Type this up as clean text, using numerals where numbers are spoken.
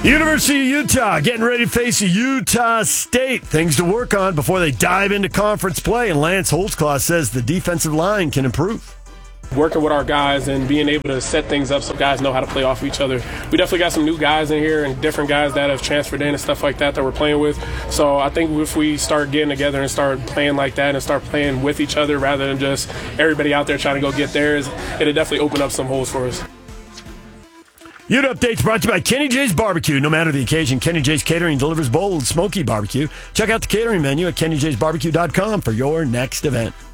University of Utah getting ready to face Utah State. Things to work on before they dive into conference play. And Lance Holtzclaw says the defensive line can improve. Working with our guys and being able to set things up so guys know how to play off of each other. We definitely got some new guys in here and different guys that have transferred in and stuff like that we're playing with. So I think if we start getting together and start playing like that and start playing with each other rather than just everybody out there trying to go get theirs, it'll definitely open up some holes for us. Ute Updates brought to you by Kenny J's Barbecue. No matter the occasion, Kenny J's Catering delivers bold, smoky barbecue. Check out the catering menu at kennyjsbarbecue.com for your next event.